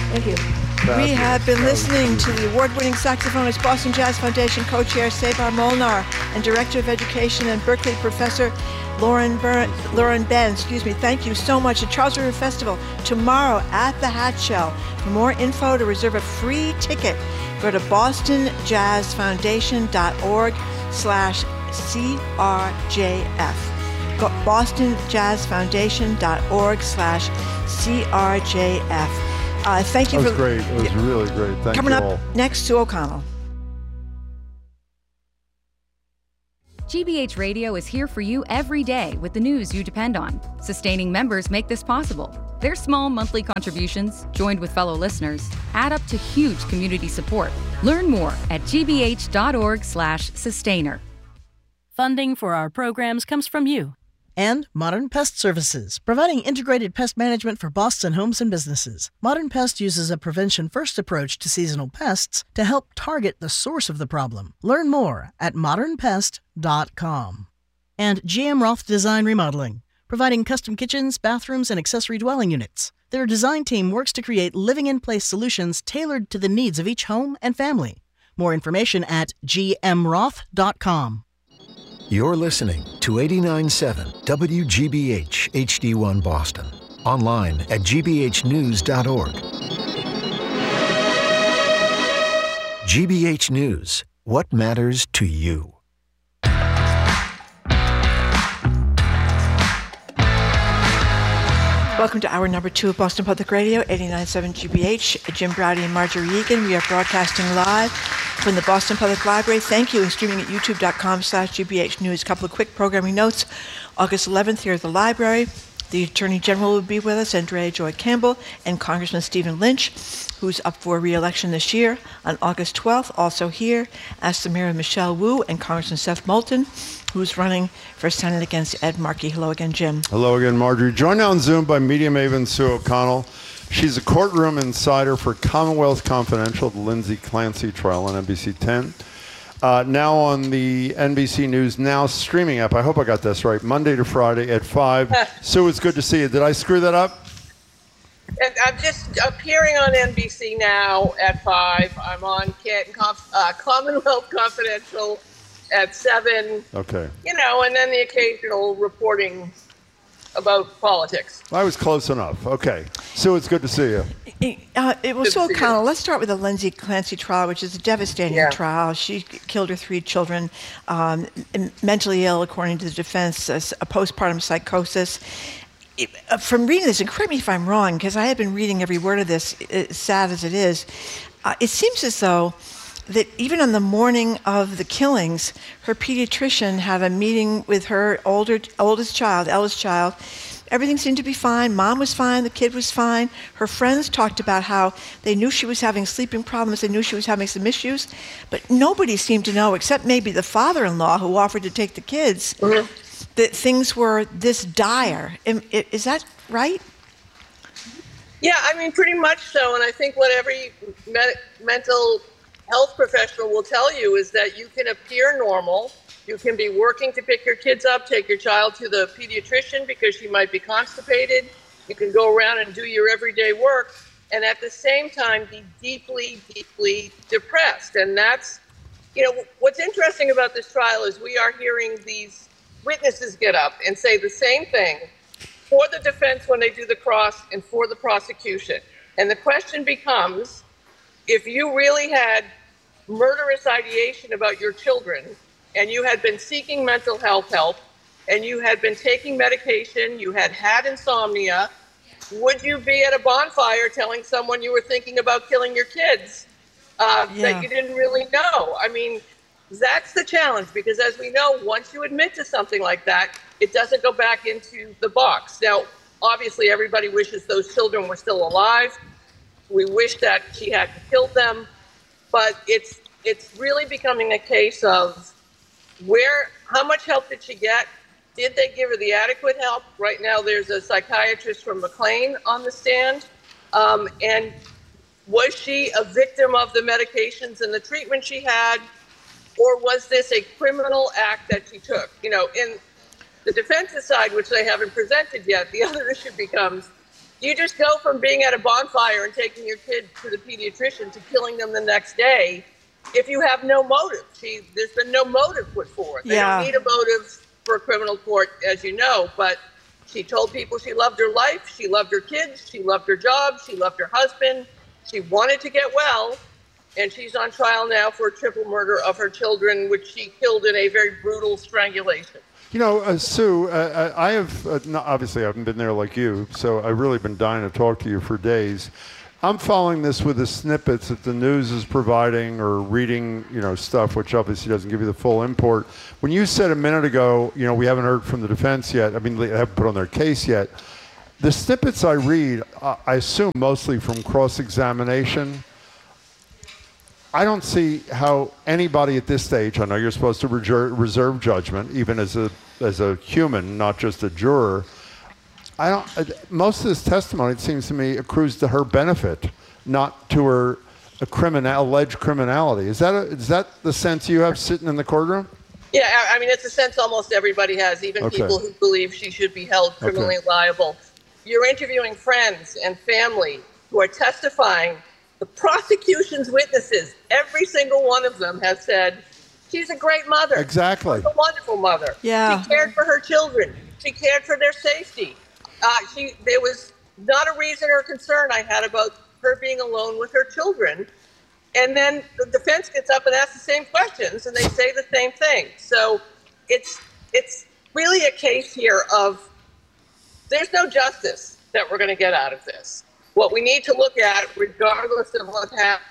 Thank you. We have been listening to the award-winning saxophonist, Boston Jazz Foundation co-chair Sevar Molnar, and Director of Education and Berkeley Professor Lauren Ben. Thank you so much. The Charles River Festival tomorrow at the Hat Shell. For more info, to reserve a free ticket, go to bostonjazzfoundation.org/CRJF. bostonjazzfoundation.org/CRJF. Thank you. That was great. It was really great. Thank you all. Coming up next, Sue O'Connell. GBH Radio is here for you every day with the news you depend on. Sustaining members make this possible. Their small monthly contributions, joined with fellow listeners, add up to huge community support. Learn more at gbh.org/sustainer. Funding for our programs comes from you. And Modern Pest Services, providing integrated pest management for Boston homes and businesses. Modern Pest uses a prevention-first approach to seasonal pests to help target the source of the problem. Learn more at modernpest.com. And GM Roth Design Remodeling, providing custom kitchens, bathrooms, and accessory dwelling units. Their design team works to create living-in-place solutions tailored to the needs of each home and family. More information at gmroth.com. You're listening to 89.7 WGBH HD1 Boston. Online at gbhnews.org. GBH News. What matters to you? Welcome to hour number 2 of Boston Public Radio, 89.7 GBH. Jim Browdy and Marjorie Egan. We are broadcasting live from the Boston Public Library. Thank you, and streaming at youtube.com/GBH News. A couple of quick programming notes. August 11th here at the library, the Attorney General will be with us, Andrea Joy Campbell, and Congressman Stephen Lynch, who's up for re-election this year. On August 12th, also here, Astamira Michelle Wu and Congressman Seth Moulton, who's running for Senate against Ed Markey. Hello again, Jim. Hello again, Marjorie. Joined on Zoom by media maven Sue O'Connell. She's a courtroom insider for Commonwealth Confidential, the Lindsay Clancy trial on NBC 10. Now on the NBC News Now streaming app. I hope I got this right. Monday to Friday at 5. Sue, it's good to see you. Did I screw that up? And I'm just appearing on NBC Now at 5. I'm on Commonwealth Confidential at 7. Okay. You know, and then the occasional reporting about politics. I was close enough. Okay. Sue, it's good to see you. It was so O'Connell. Let's start with the Lindsay Clancy trial, which is a devastating trial. She killed her 3 children, mentally ill, according to the defense, a postpartum psychosis. From reading this, and correct me if I'm wrong, because I have been reading every word of this, as sad as it is, it seems as though that even on the morning of the killings, her pediatrician had a meeting with her eldest child. Everything seemed to be fine. Mom was fine. The kid was fine. Her friends talked about how they knew she was having sleeping problems. They knew she was having some issues. But nobody seemed to know, except maybe the father-in-law who offered to take the kids, that things were this dire. Is that right? Yeah, I mean, pretty much so. And I think what every mental health professional will tell you is that you can appear normal. You can be working to pick your kids up, take your child to the pediatrician because she might be constipated. You can go around and do your everyday work, and at the same time be deeply, deeply depressed. And that's, you know, what's interesting about this trial is we are hearing these witnesses get up and say the same thing for the defense when they do the cross and for the prosecution. And the question becomes, if you really had murderous ideation about your children, and you had been seeking mental health help, and you had been taking medication, you had insomnia, would you be at a bonfire telling someone you were thinking about killing your kids that you didn't really know? I mean, that's the challenge, because as we know, once you admit to something like that, it doesn't go back into the box. Now, obviously, everybody wishes those children were still alive. We wish that she had killed them, but it's really becoming a case of how much help did she get? Did they give her the adequate help? Right now, there's a psychiatrist from McLean on the stand. And was she a victim of the medications and the treatment she had? Or was this a criminal act that she took? You know, in the defense's side, which they haven't presented yet, the other issue becomes, you just go from being at a bonfire and taking your kid to the pediatrician to killing them the next day if you have no motive. There's been no motive put forward. They don't need a motive for a criminal court, as you know, but she told people she loved her life, she loved her kids, she loved her job, she loved her husband, she wanted to get well, and she's on trial now for a triple murder of her children, which she killed in a very brutal strangulation. You know, Sue, I have, obviously I haven't been there like you, so I've really been dying to talk to you for days. I'm following this with the snippets that the news is providing or reading, stuff, which obviously doesn't give you the full import. When you said a minute ago, we haven't heard from the defense yet, they haven't put on their case yet. The snippets I read, I assume mostly from cross-examination. I don't see how anybody at this stage, I know you're supposed to reserve judgment, even as a human, not just a juror. Most of this testimony, it seems to me, accrues to her benefit, not to her alleged criminality. Is that the sense you have sitting in the courtroom? Yeah, it's a sense almost everybody has, even people who believe she should be held criminally liable. You're interviewing friends and family who are testifying. The prosecution's witnesses, every single one of them has said, she's a great mother. Exactly. She's a wonderful mother. Yeah. She cared for her children. She cared for their safety. There was not a reason or concern I had about her being alone with her children. And then the defense gets up and asks the same questions, and they say the same thing. So it's really a case here of there's no justice that we're going to get out of this. What we need to look at, regardless of what happens.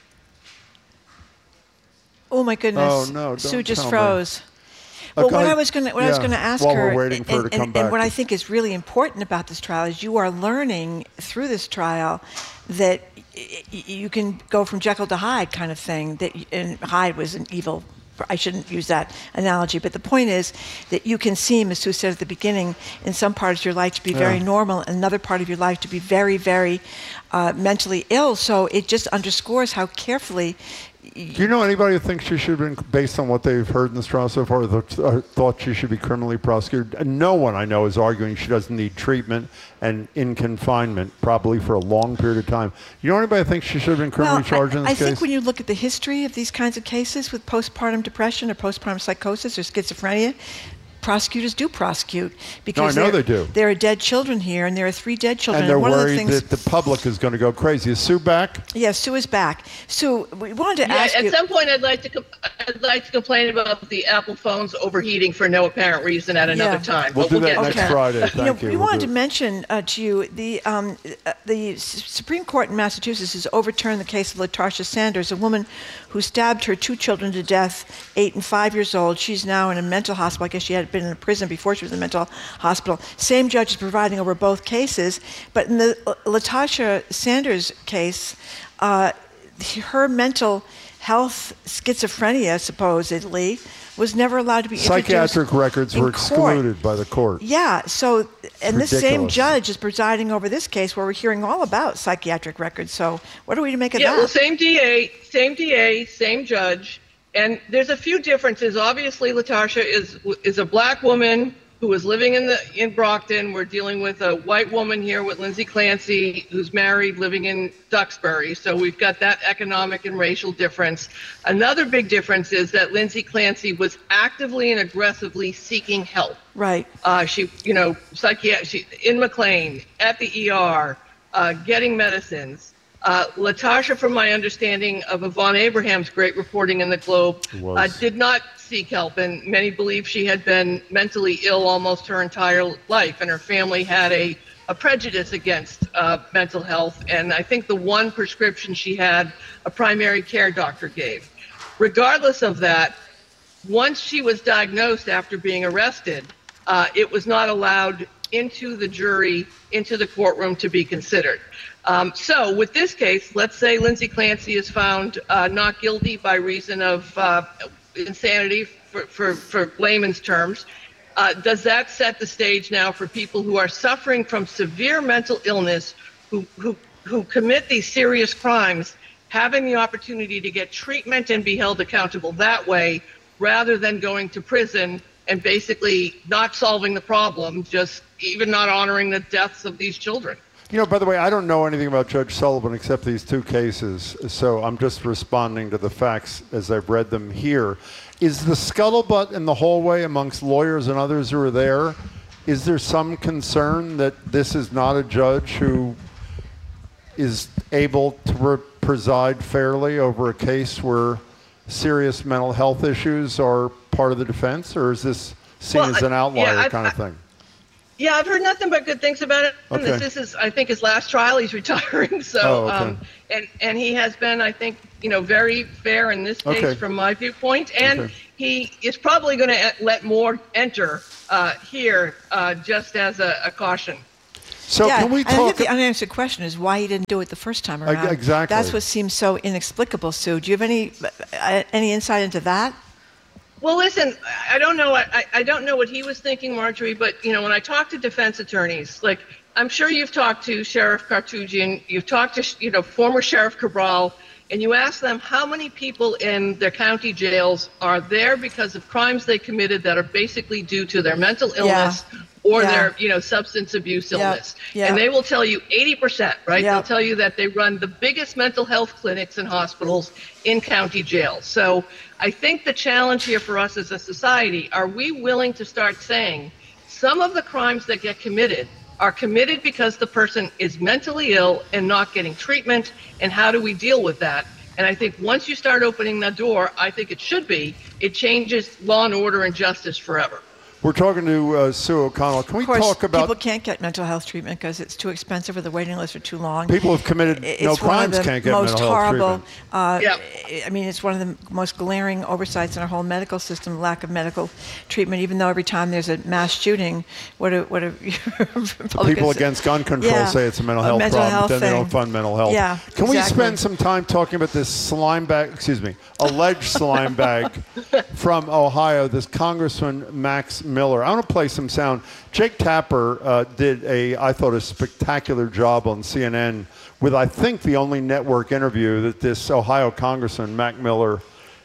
Oh my goodness! Oh no! Sue just froze. Well, what I was going to ask while her, we're waiting for her to come back. And what I think is really important about this trial is you are learning through this trial that you can go from Jekyll to Hyde kind of thing. And Hyde was an evil. I shouldn't use that analogy, but the point is that you can seem, as Sue said at the beginning, in some parts of your life to be very normal, and another part of your life to be very, very mentally ill. So it just underscores how carefully. Do you know anybody who thinks she should have been, based on what they've heard in this trial so far, thought she should be criminally prosecuted? And no one I know is arguing she doesn't need treatment and in confinement, probably for a long period of time. You know anybody who thinks she should have been criminally charged in this case? I think when you look at the history of these kinds of cases with postpartum depression or postpartum psychosis or schizophrenia, prosecutors do prosecute because they do. There are dead children here, and there are 3 dead children. And they're one worried of the things, that the public is going to go crazy. Is Sue back? Yes, Sue is back. Sue, we wanted to ask you. At some point, I'd like to complain about the Apple phones overheating for no apparent reason at another time. We'll do that next Friday. Thank you. We wanted to mention to you the Supreme Court in Massachusetts has overturned the case of Latasha Sanders, a woman who stabbed her 2 children to death, 8 and 5 years old. She's now in a mental hospital. I guess she had been in a prison before she was in a mental hospital. Same judge is presiding over both cases. But in the Latasha Sanders case, her mental health, schizophrenia, supposedly, was never allowed to be introduced. Psychiatric records were excluded by the court. Yeah, so, and this same ridiculous. judge is presiding over this case where we're hearing all about psychiatric records. So what are we to make of that? Yeah, well, same DA, same judge. And there's a few differences. Obviously, Latasha is a black woman who was living in Brockton. We're dealing with a white woman here with Lindsay Clancy, who's married, living in Duxbury. So we've got that economic and racial difference. Another big difference is that Lindsay Clancy was actively and aggressively seeking help. Right. She in McLean, at the ER, getting medicines. Latasha, from my understanding of Yvonne Abraham's great reporting in the Globe, did not seek help, and many believe she had been mentally ill almost her entire life, and her family had a prejudice against mental health, and I think the one prescription she had, a primary care doctor gave. Regardless of that, once she was diagnosed after being arrested, it was not allowed into the courtroom to be considered. So with this case, let's say Lindsay Clancy is found not guilty by reason of insanity for layman's terms. Does that set the stage now for people who are suffering from severe mental illness, who commit these serious crimes, having the opportunity to get treatment and be held accountable that way, rather than going to prison and basically not solving the problem, just even not honoring the deaths of these children? By the way, I don't know anything about Judge Sullivan except these two cases, so I'm just responding to the facts as I've read them here. Is the scuttlebutt in the hallway amongst lawyers and others who are there, is there some concern that this is not a judge who is able to preside fairly over a case where serious mental health issues are part of the defense, or is this seen as an outlier kind of thing? Yeah, I've heard nothing but good things about it. Okay. This is, I think, his last trial. He's retiring, so and he has been, I think, very fair in this case from my viewpoint, and he is probably going to let more enter here just as a caution. So can we talk? I think the unanswered question is why he didn't do it the first time around. Exactly. That's what seems so inexplicable, Sue. Do you have any insight into that? Well, listen, I don't know. I don't know what he was thinking, Marjorie. But when I talk to defense attorneys, like I'm sure you've talked to Sheriff Kartoujian, you've talked to former Sheriff Cabral, and you ask them how many people in their county jails are there because of crimes they committed that are basically due to their mental illness or their substance abuse illness. And they will tell you 80%, right? They'll tell you that they run the biggest mental health clinics and hospitals in county jails. So I think the challenge here for us as a society, are we willing to start saying some of the crimes that get committed are committed because the person is mentally ill and not getting treatment, and how do we deal with that? And I think once you start opening that door, I think it changes law and order and justice forever. We're talking to Sue O'Connell. Can we talk about... people can't get mental health treatment because it's too expensive or the waiting lists are too long. People who have committed no crimes can't get mental health treatment. I mean, it's one of the most glaring oversights in our whole medical system, lack of medical treatment, even though every time there's a mass shooting, what do people against gun control say it's a mental health problem, then they don't fund mental health. Yeah, Can we spend some time talking about this alleged slime bag from Ohio, this Congressman Max Miller? I want to play some sound. Jake Tapper did I thought, a spectacular job on CNN with, I think, the only network interview that this Ohio Congressman, Max Miller,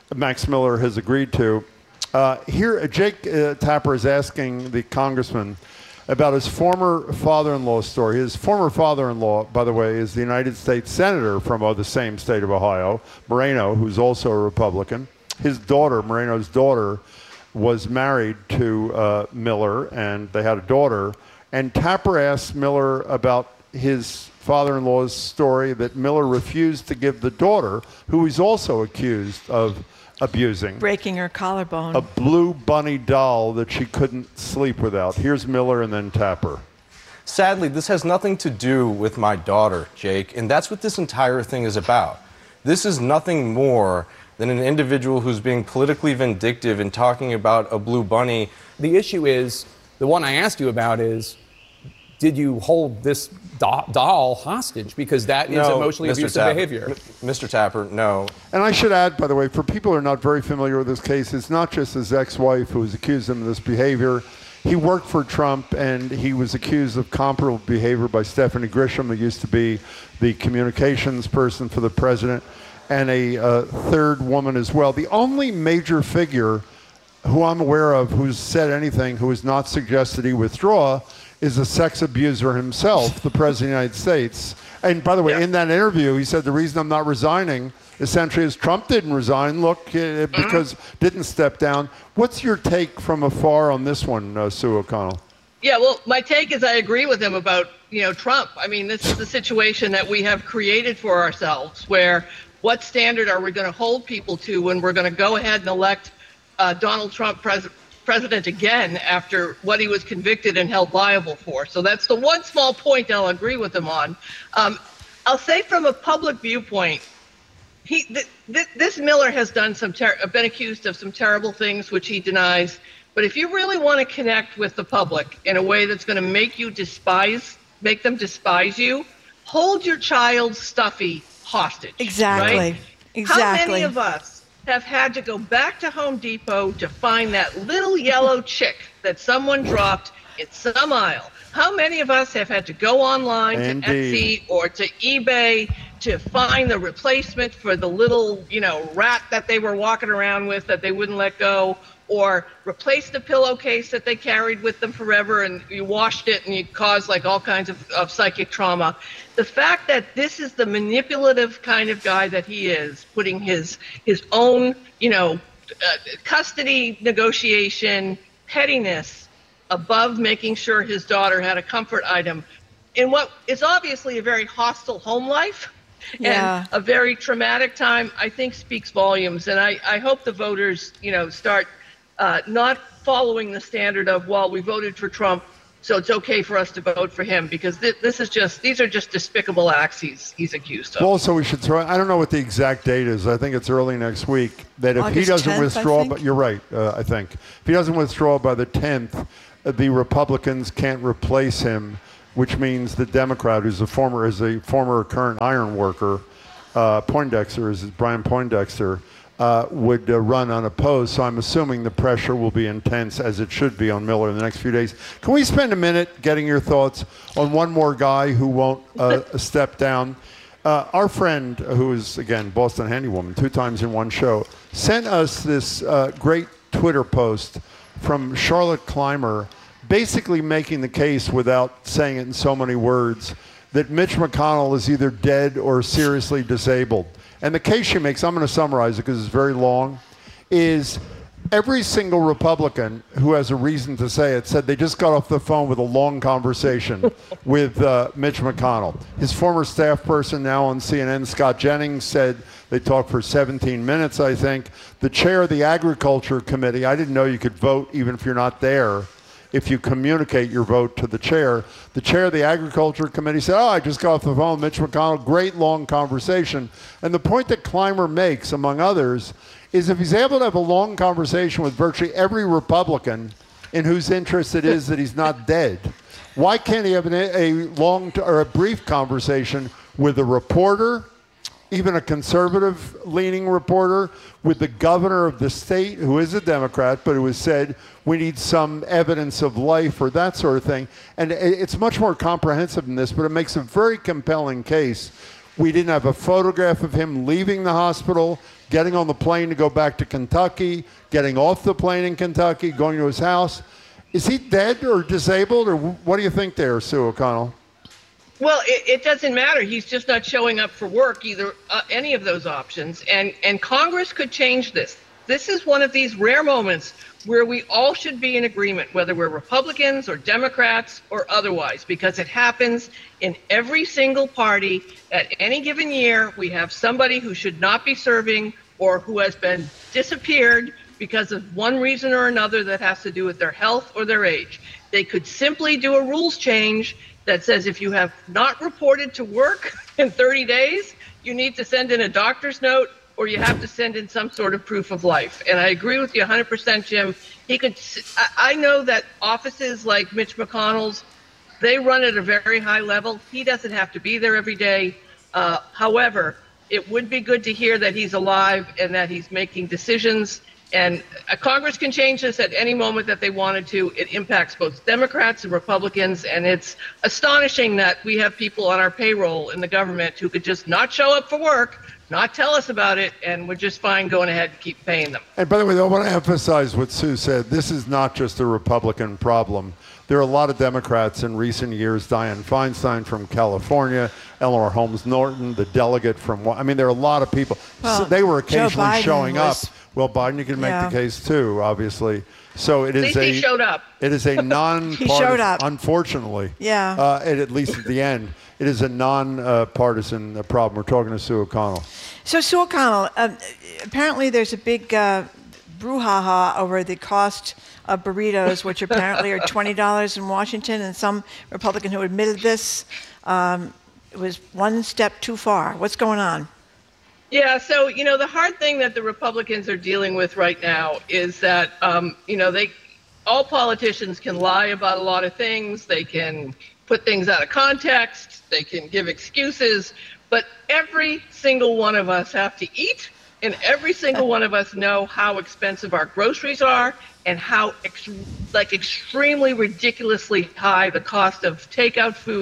has agreed to. Here, Jake Tapper is asking the congressman about his former father-in-law story. His former father-in-law, by the way, is the United States Senator from the same state of Ohio, Moreno, who's also a Republican. His daughter, Moreno's daughter, was married to Miller, and they had a daughter. And Tapper asked Miller about his father-in-law's story that Miller refused to give the daughter, who he's also accused of abusing, breaking her collarbone, a blue bunny doll that she couldn't sleep without. Here's Miller and then Tapper. Sadly, this has nothing to do with my daughter, Jake, and that's what this entire thing is about. This is nothing more than an individual who's being politically vindictive and talking about a blue bunny. The issue is, the one I asked you about is, did you hold this doll hostage? Because that is emotionally abusive behavior. Mr. Tapper, no. And I should add, by the way, for people who are not very familiar with this case, it's not just his ex-wife who was accused him of this behavior. He worked for Trump, and he was accused of comparable behavior by Stephanie Grisham, who used to be the communications person for the president, and a third woman as well. The only major figure who I'm aware of who's said anything, who has not suggested he withdraw, is a sex abuser himself, the President of the United States. And by the way, in that interview, he said the reason I'm not resigning essentially is Trump didn't resign, because didn't step down. What's your take from afar on this one, Sue O'Connell? Yeah, well, my take is I agree with him about, Trump. I mean, this is the situation that we have created for ourselves, where what standard are we going to hold people to when we're going to go ahead and elect Donald Trump president again after what he was convicted and held liable for? So that's the one small point I'll agree with him on. I'll say from a public viewpoint, this Miller has done been accused of some terrible things, which he denies. But if you really want to connect with the public in a way that's going to make them despise you, hold your child's stuffy hostage. Exactly. Right? Exactly. How many of us have had to go back to Home Depot to find that little yellow chick that someone dropped in some aisle? How many of us have had to go online to Etsy or to eBay to find the replacement for the little, rat that they were walking around with that they wouldn't let go, or replace the pillowcase that they carried with them forever and you washed it and you caused like all kinds of psychic trauma. The fact that this is the manipulative kind of guy that he is, putting his own, custody negotiation, pettiness above making sure his daughter had a comfort item in what is obviously a very hostile home life and a very traumatic time, I think speaks volumes. And I hope the voters, start not following the standard of, well, we voted for Trump, so it's okay for us to vote for him, because these are just despicable acts he's accused of. Also, we should throw, I don't know what the exact date is. I think it's early next week, that if he doesn't 10th, withdraw, but you're right, I think. If he doesn't withdraw by the 10th, the Republicans can't replace him, which means the Democrat, who's a former current iron worker, Brian Poindexter, would run unopposed. So I'm assuming the pressure will be intense, as it should be, on Miller in the next few days. Can we spend a minute getting your thoughts on one more guy who won't step down? Our friend, who is, again, Boston Handywoman, 2 times in one show, sent us this great Twitter post from Charlotte Clymer, basically making the case, without saying it in so many words, that Mitch McConnell is either dead or seriously disabled. And the case she makes, I'm going to summarize it because it's very long, is every single Republican who has a reason to say it said they just got off the phone with a long conversation with Mitch McConnell. His former staff person now on CNN, Scott Jennings, said they talked for 17 minutes, I think. The chair of the Agriculture Committee, I didn't know you could vote even if you're not there, if you communicate your vote to the chair. The chair of the Agriculture Committee said, I just got off the phone with Mitch McConnell, great long conversation. And the point that Clymer makes, among others, is if he's able to have a long conversation with virtually every Republican in whose interest it is that he's not dead, why can't he have a long or a brief conversation with a reporter, even a conservative-leaning reporter, with the governor of the state, who is a Democrat, but who has said we need some evidence of life or that sort of thing. And it's much more comprehensive than this, but it makes a very compelling case. We didn't have a photograph of him leaving the hospital, getting on the plane to go back to Kentucky, getting off the plane in Kentucky, going to his house. Is he dead or disabled, or what do you think there, Sue O'Connell? Well, it doesn't matter. He's just not showing up for work, either any of those options. And Congress could change this. This is one of these rare moments where we all should be in agreement, whether we're Republicans or Democrats or otherwise, because it happens in every single party. At any given year, we have somebody who should not be serving or who has been disappeared because of one reason or another that has to do with their health or their age. They could simply do a rules change that says if you have not reported to work in 30 days, you need to send in a doctor's note or you have to send in some sort of proof of life. And I agree with you 100%, Jim. I know that offices like Mitch McConnell's, they run at a very high level. He doesn't have to be there every day. However, it would be good to hear that he's alive and that he's making decisions. And Congress can change this at any moment that they wanted to. It impacts both Democrats and Republicans, and it's astonishing that we have people on our payroll in the government who could just not show up for work, not tell us about it, and we're just fine going ahead and keep paying them. And by the way, I want to emphasize what Sue said. This is not just a Republican problem. There are a lot of Democrats in recent years, Dianne Feinstein from California, Eleanor Holmes Norton, the delegate from, there are a lot of people. Well, so they were occasionally showing up. Well, Biden, you can make the case too, obviously. So it is he showed up. It is a non-partisan. He showed up. Unfortunately. Yeah. At least at the end, it is a non-partisan problem. We're talking to Sue O'Connell. So Sue O'Connell, apparently there's a big brouhaha over the cost of burritos, which apparently are $20 in Washington, and some Republican who admitted this was one step too far. What's going on? Yeah, so, the hard thing that the Republicans are dealing with right now is that, all politicians can lie about a lot of things. They can put things out of context. They can give excuses. But every single one of us have to eat, and every single one of us know how expensive our groceries are and how extremely ridiculously high the cost of takeout food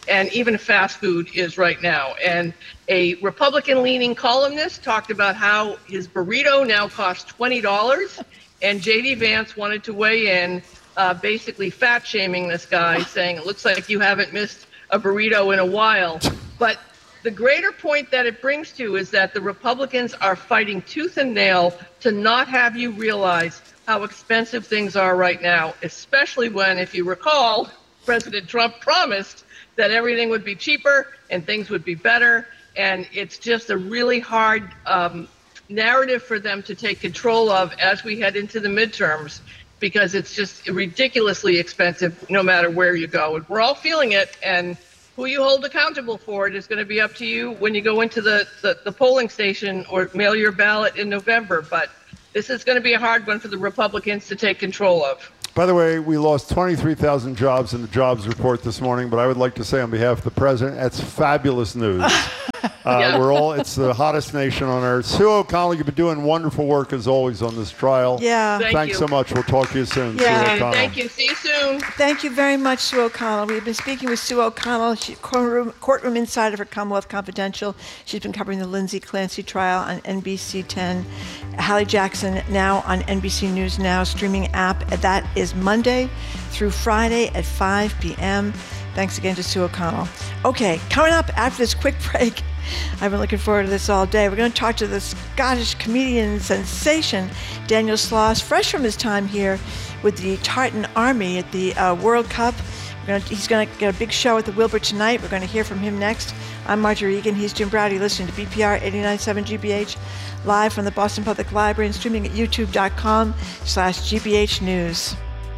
and even fast food is right now. And a Republican-leaning columnist talked about how his burrito now costs $20, and J.D. Vance wanted to weigh in, basically fat-shaming this guy, saying, it looks like you haven't missed a burrito in a while. But the greater point that it brings to is that the Republicans are fighting tooth and nail to not have you realize how expensive things are right now, especially when, if you recall, President Trump promised that everything would be cheaper and things would be better. And it's just a really hard narrative for them to take control of as we head into the midterms, because it's just ridiculously expensive no matter where you go. And we're all feeling it. And who you hold accountable for it is going to be up to you when you go into the polling station or mail your ballot in November. But this is going to be a hard one for the Republicans to take control of. By the way, we lost 23,000 jobs in the jobs report this morning, but I would like to say on behalf of the president, that's fabulous news. It's the hottest nation on earth. Sue O'Connell, you've been doing wonderful work as always on this trial. Yeah. Thanks so much. We'll talk to you soon. Yeah. Sue O'Connell. Thank you. See you soon. Thank you very much, Sue O'Connell. We've been speaking with Sue O'Connell, courtroom insider for Commonwealth Confidential. She's been covering the Lindsay Clancy trial on NBC 10. Hallie Jackson now on NBC News Now streaming app. That is Monday through Friday at 5 p.m. Thanks again to Sue O'Connell. Okay, coming up after this quick break, I've been looking forward to this all day. We're going to talk to the Scottish comedian sensation, Daniel Sloss, fresh from his time here with the Tartan Army at the World Cup. He's going to get a big show at the Wilbur tonight. We're going to hear from him next. I'm Marjorie Egan. He's Jim Browdy, listening to BPR 89.7 GBH, live from the Boston Public Library and streaming at youtube.com/GBH News.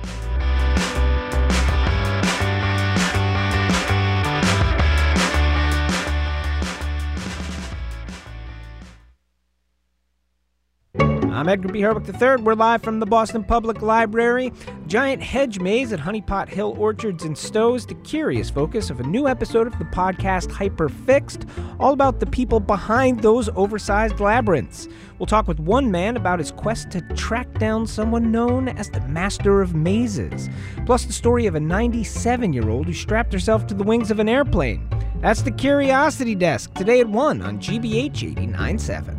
I'm Edgar B. Herwick III. We're live from the Boston Public Library. Giant hedge maze at Honeypot Hill Orchards and Stowe's, the curious focus of a new episode of the podcast Hyperfixed, all about the people behind those oversized labyrinths. We'll talk with one man about his quest to track down someone known as the Master of Mazes, plus the story of a 97-year-old who strapped herself to the wings of an airplane. That's the Curiosity Desk, today at 1 on GBH 89.7.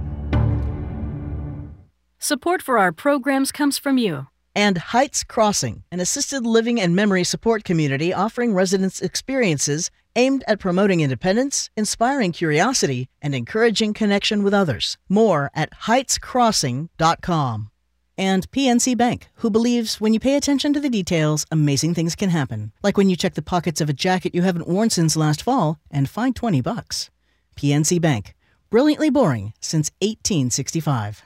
Support for our programs comes from you. And Heights Crossing, an assisted living and memory support community offering residents experiences aimed at promoting independence, inspiring curiosity, and encouraging connection with others. More at heightscrossing.com. And PNC Bank, who believes when you pay attention to the details, amazing things can happen. Like when you check the pockets of a jacket you haven't worn since last fall and find $20. PNC Bank, brilliantly boring since 1865.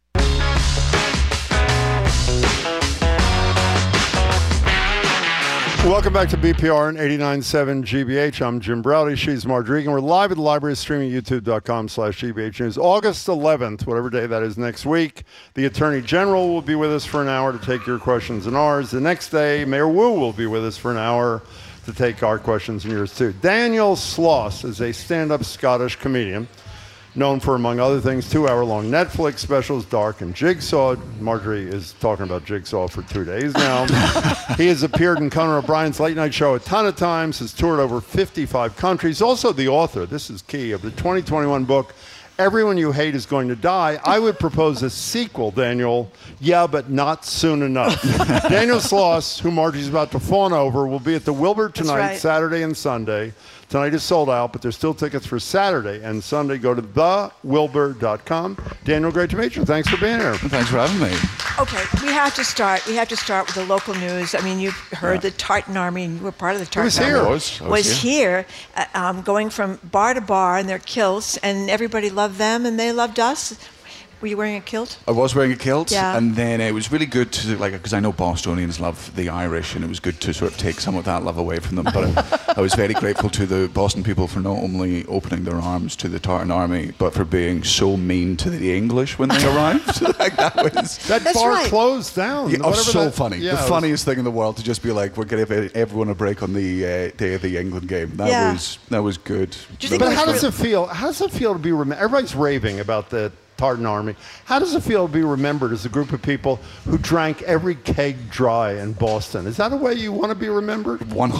Welcome back to BPR and 89.7 GBH. I'm Jim Browdy. She's Marjorie Egan. We're live at the library, streaming youtube.com/GBH News. August 11th, whatever day that is next week, the Attorney General will be with us for an hour to take your questions and ours. The next day, Mayor Wu will be with us for an hour to take our questions and yours too. Daniel Sloss is a stand-up Scottish comedian known for, among other things, 2-hour-long Netflix specials, Dark and Jigsaw. Marjorie is talking about Jigsaw for 2 days now. He has appeared in Conan O'Brien's late night show a ton of times, has toured over 55 countries. Also the author, this is key, of the 2021 book, Everyone You Hate Is Going to Die. I would propose a sequel, Daniel. Yeah, but not soon enough. Daniel Sloss, who Margie's about to fawn over, will be at the Wilbur tonight, right, Saturday and Sunday. Tonight is sold out, but there's still tickets for Saturday and Sunday. Go to thewilbur.com. Daniel, great to meet you. Thanks for being here. Thanks for having me. Okay, we have to start with the local news. I mean, you've heard the Tartan Army, and you were part of the Tartan Army. I was here, going from bar to bar in their kilts, and everybody loved them, and they loved us. Were you wearing a kilt? I was wearing a kilt, yeah. And then it was really good to, because I know Bostonians love the Irish, and it was good to sort of take some of that love away from them. But I was very grateful to the Boston people for not only opening their arms to the Tartan Army, but for being so mean to the English when they arrived. That bar right. Closed down. Yeah, so funny. Yeah, the funniest thing in the world to just be like, we're going to give everyone a break on the day of the England game. That was good. But how does it feel? How does it feel to be remembered? Everybody's raving about the Tartan Army. How does it feel to be remembered as a group of people who drank every keg dry in Boston? Is that a way you want to be remembered?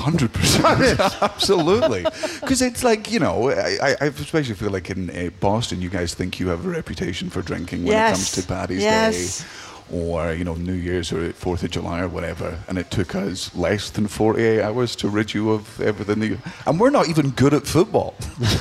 100%. Absolutely. Because it's like, I especially feel like in Boston, you guys think you have a reputation for drinking when it comes to Paddy's Day. Or, New Year's or 4th of July or whatever. And it took us less than 48 hours to rid you of everything. And we're not even good at football.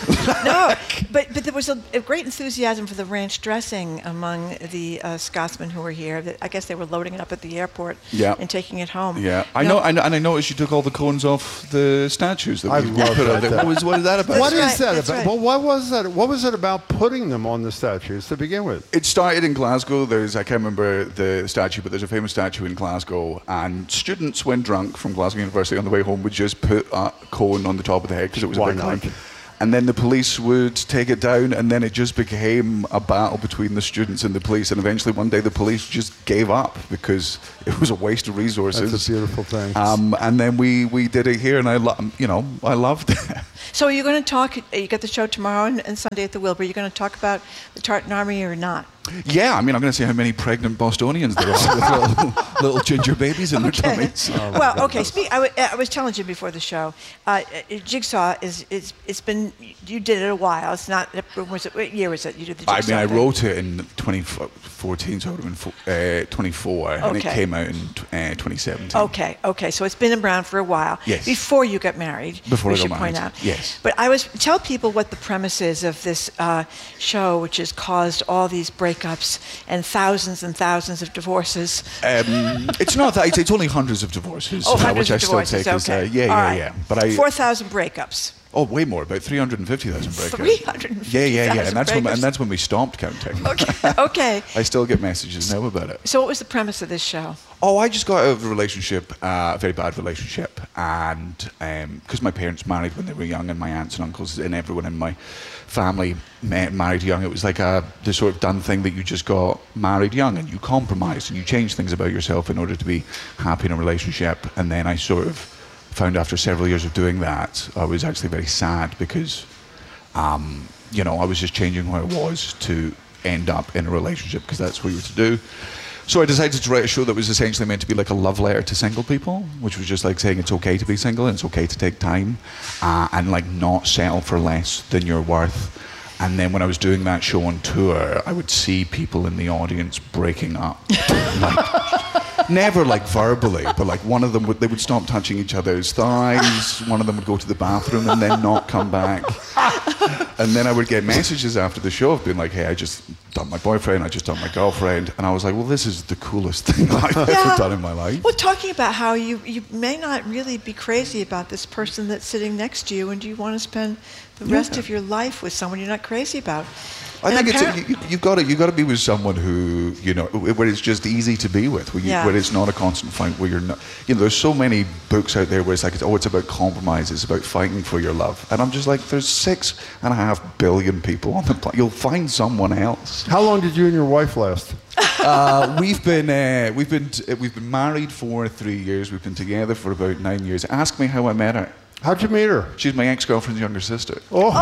No, but there was a great enthusiasm for the ranch dressing among the Scotsmen who were here. I guess they were loading it up at the airport and taking it home. Yeah, I know, and I noticed you took all the cones off the statues that we put out there. What is that about? What is that about? Well, what was that? What was it about putting them on the statues to begin with? It started in Glasgow. I can't remember the statue, but there's a famous statue in Glasgow, and students, when drunk from Glasgow University on the way home, would just put a cone on the top of the head because it was a big cone. And then the police would take it down, and then it just became a battle between the students and the police. And eventually, one day, the police just gave up because it was a waste of resources. That's a beautiful thing. And then we did it here, and I loved it. So are you going to talk? You got the show tomorrow and Sunday at the Wilbur. Are you going to talk about the Tartan Army or not? Yeah, I'm going to see how many pregnant Bostonians there are with little ginger babies in their tummies. Well, okay. I was telling you before the show, Jigsaw it's been, you did it a while. It's not. What year was it? You did the Jigsaw. I wrote it in 2014, so it would have been 24, and it came out in 2017. Okay. So it's been around for a while. Yes. Before you got married. Before I got married. Point out. Yes. But tell people what the premise is of this show, which has caused all these breakups and thousands of divorces. It's not that. It's only hundreds of divorces, hundreds which I of still divorces, take as okay. yeah. But 4,000 breakups. Oh, way more, about 350,000 breakups. 350,000 and that's when we stopped counting. Okay. I still get messages now about it. So what was the premise of this show? Oh, I just got out of a relationship, a very bad relationship, and because my parents married when they were young, and my aunts and uncles and everyone in my family married young, it was like the sort of done thing that you just got married young, and you compromise and you change things about yourself in order to be happy in a relationship. And then I sort of found after several years of doing that, I was actually very sad because, I was just changing who I was to end up in a relationship because that's what you were to do. So I decided to write a show that was essentially meant to be like a love letter to single people, which was just like saying it's okay to be single and it's okay to take time and like not settle for less than you're worth. And then when I was doing that show on tour, I would see people in the audience breaking up. Never like verbally, but like one of them they would stop touching each other's thighs, one of them would go to the bathroom and then not come back. And then I would get messages after the show of being like, hey, I just dumped my boyfriend, I just dumped my girlfriend. And I was like, well, this is the coolest thing I've ever done in my life. Well, talking about how you may not really be crazy about this person that's sitting next to you, and do you want to spend the rest of your life with someone you're not crazy about? I think you've got to be with someone who, where it's just easy to be with, where it's not a constant fight, where you're not, there's so many books out there where it's like, it's about compromise, it's about fighting for your love. And I'm just like, there's 6.5 billion people on the planet. You'll find someone else. How long did you and your wife last? We've been married for 3 years. We've been together for about 9 years. Ask me how I met her. How'd you meet her? She's my ex-girlfriend's younger sister.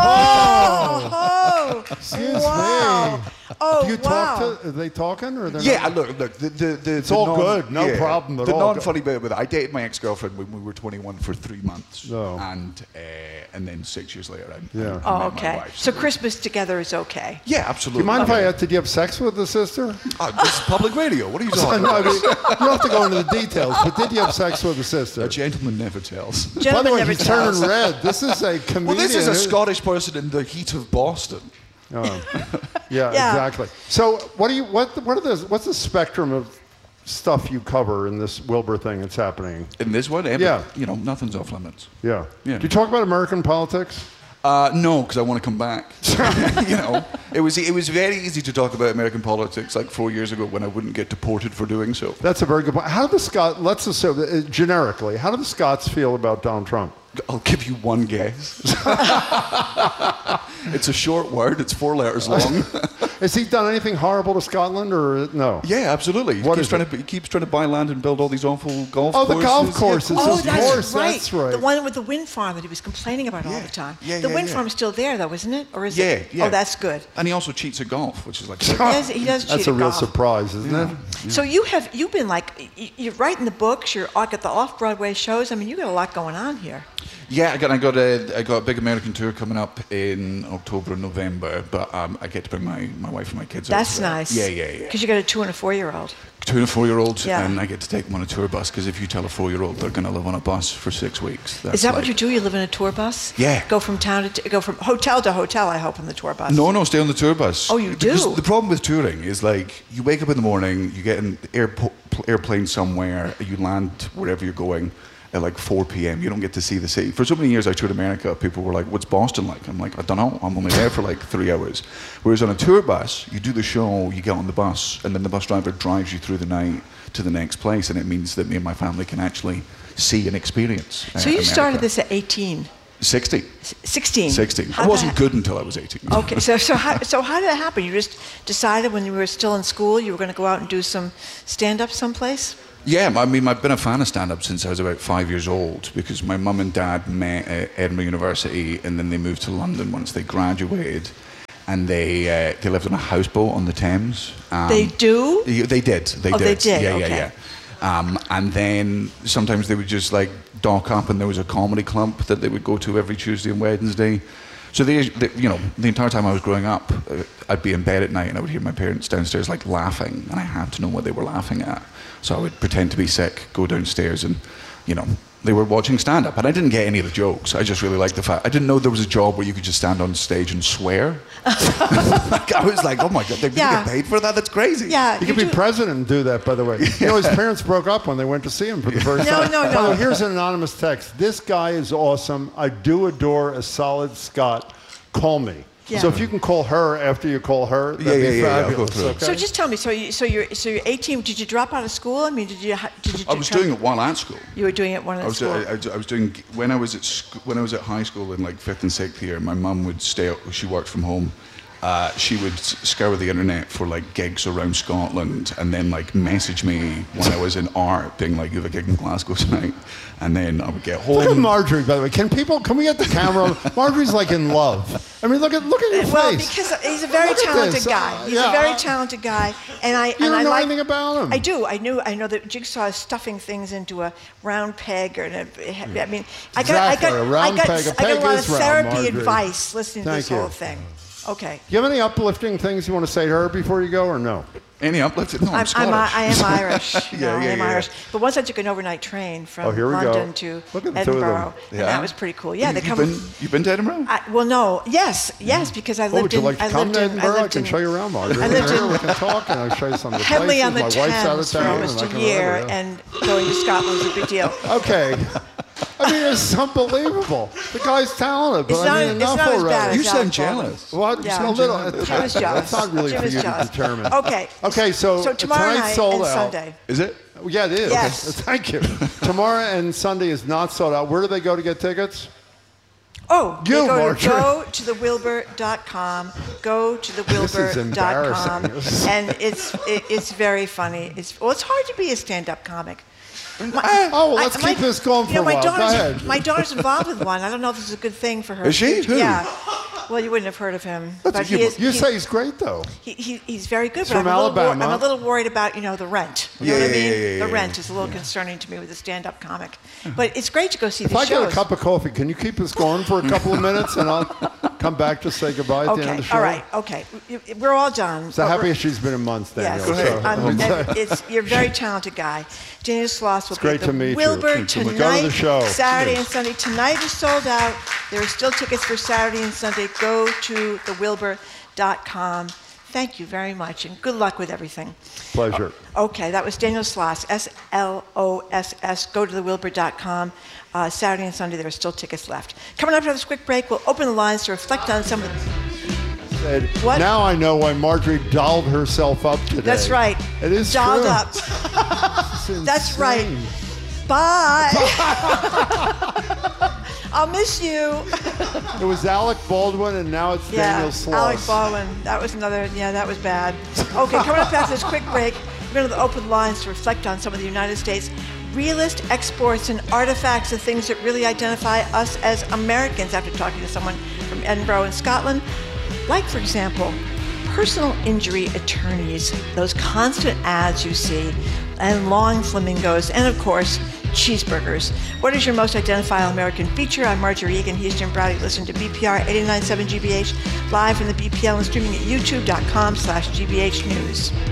Excuse wow. me. Oh, do you talk to? Are they talking or they're yeah, not? look. It's all good. No problem at all. The non-funny bit with it, I dated my ex-girlfriend when we were 21 for 3 months, and then 6 years later, I met my wife. So Christmas together is okay. Yeah, absolutely. Do you mind if I ask? Did you have sex with the sister? This is public radio. What are you talking about? You don't have to go into the details, but did you have sex with the sister? A gentleman never tells. By the way, he's turning red. This is a comedian. Well, this is a Scottish person in the heat of Boston. Yeah, exactly. So, what's the spectrum of stuff you cover in this Wilbur thing that's happening? In this one, nothing's off limits. Yeah. Do you talk about American politics? No, because I want to come back. It was very easy to talk about American politics like 4 years ago when I wouldn't get deported for doing so. That's a very good point. How do the Scots? Let's assume generically, how do the Scots feel about Donald Trump? I'll give you one guess. It's a short word. It's 4 letters long. Has he done anything horrible to Scotland or no? Yeah, absolutely. He keeps trying to buy land and build all these awful golf courses. Oh, the golf courses. That's right. The one with the wind farm that he was complaining about all the time. The wind farm is still there, though, isn't it? Or is it? Yeah. Oh, that's good. And he also cheats at golf, which is like... He does cheat at golf. That's a real surprise, isn't it? Yeah. So you've been like, you're writing the books, you're at the off-Broadway shows. I mean, you got a lot going on here. Yeah, I got a big American tour coming up in October and November, but I get to bring my wife and my kids. That's nice. Yeah. Because you got a 2 and a 4-year-old. 2 and a 4-year-old, and I get to take them on a tour bus. Because if you tell a 4-year-old they're going to live on a bus for 6 weeks, is that what you do? You live in a tour bus? Yeah. Go from hotel to hotel. I hope on the tour bus. No, stay on the tour bus. Oh, you do. Because the problem with touring is like you wake up in the morning, you get an airplane somewhere, you land wherever you're going. At like 4 p.m. You don't get to see the city. For so many years I toured America, people were like, what's Boston like? I'm like, I don't know. I'm only there for like 3 hours. Whereas on a tour bus, you do the show, you get on the bus, and then the bus driver drives you through the night to the next place, and it means that me and my family can actually see and experience So you started this at 18? 16. 16? 16. I wasn't good until I was 18. Okay, so how did that happen? You just decided when you were still in school you were going to go out and do some stand-up someplace? Yeah, I mean, I've been a fan of stand-up since I was about 5 years old because my mum and dad met at Edinburgh University and then they moved to London once they graduated and they lived on a houseboat on the Thames. They do? They did. They did? Yeah. And then sometimes they would just like dock up and there was a comedy club that they would go to every Tuesday and Wednesday. So the entire time I was growing up, I'd be in bed at night and I would hear my parents downstairs like laughing and I had to know what they were laughing at. So I would pretend to be sick, go downstairs and, they were watching stand-up. And I didn't get any of the jokes. I just really liked the fact. I didn't know there was a job where you could just stand on stage and swear. I was like, oh my God, they get paid for that? That's crazy. Yeah, you could be president and do that, by the way. His parents broke up when they went to see him for the first time. No. Here's an anonymous text. This guy is awesome. I do adore a solid Scot. Call me. Yeah. So if you can call her after you call her, that'd be fabulous. Yeah. Okay? So just tell me. So you're 18. Did you drop out of school? I mean, did you? I was doing it while at school. You were doing it while at school. I was doing when I was at high school in like 5th and 6th year. My mum would stay. She worked from home. She would scour the internet for like gigs around Scotland and then like message me when I was in art being like, you have a gig in Glasgow tonight, and then I would get home. Look at Marjorie, by the way. Can we get the camera? Marjorie's like in love. I mean, look at your face. Well, because he's a very talented guy. He's a very talented guy, and I don't know anything about him. I do. I know that Jigsaw is stuffing things into a round peg, I mean, I got a lot of therapy advice listening to this whole thing. Okay. Do you have any uplifting things you want to say to her before you go, or no? Any uplifting? No, I'm Scottish. I am Irish. I am Irish. But once I took an overnight train from London to Edinburgh, and that was pretty cool. Yeah, You've been to Edinburgh? Well, no. Yes, because I lived in. Would you like to come to Edinburgh? I can show you around, Margaret. I lived in. We can talk, and I'll show you some of the Henley places. on the My wife's out of Thames for town, almost a year, and going to Scotland was a big deal. Okay. I mean, it's unbelievable. The guy's talented, but enough already. You sound jealous. What? Yeah, a little. Jim is jealous. It's not really for you to determine. Okay, so tomorrow night sold and out. Sunday. Is it? Yeah, it is. Yes. Okay. Thank you. Tomorrow and Sunday is not sold out. Where do they go to get tickets? Oh, go to thewilbur.com. Go to thewilbur.com, and it's very funny. It's hard to be a stand-up comic. Let's keep this going for a while. Go ahead. My daughter's involved with one. I don't know if this is a good thing for her. Is she? Who? Yeah. Well, you wouldn't have heard of him. You say he's great, though. He's very good. He's from Alabama. I'm a little worried about, the rent. You know what I mean? The rent is a little concerning to me with a stand-up comic. But it's great to go see the shows. If I get a cup of coffee, can you keep this going for a couple of minutes, and I'll come back to say goodbye at the end of the show? All right. Okay. We're all done. So happy she's been in months, Daniel. Yes. You're a very talented guy. Daniel Sloss will be at the Wilbur tonight, go to the show. Saturday and Sunday. Tonight is sold out. There are still tickets for Saturday and Sunday. Go to thewilbur.com. Thank you very much, and good luck with everything. Pleasure. Okay, that was Daniel Sloss, S-L-O-S-S. Go to thewilbur.com. Saturday and Sunday, there are still tickets left. Coming up after this quick break, we'll open the lines to reflect on some of the... What? Now I know why Marjorie dolled herself up today. That's right. It is dolled true. up. That's right. Bye. I'll miss you. It was Alec Baldwin, and now it's Daniel Sloss. Alec Baldwin. That was that was bad. Okay, coming up after this quick break, we're going to open lines to reflect on some of the United States' realist exports and artifacts of things that really identify us as Americans after talking to someone from Edinburgh in Scotland. Like, for example, personal injury attorneys, those constant ads you see, and long flamingos, and of course, cheeseburgers. What is your most identifiable American feature? I'm Marjorie Egan. He's Jim Browdy. Listen to BPR 89.7 GBH live from the BPL and streaming at youtube.com/GBH News.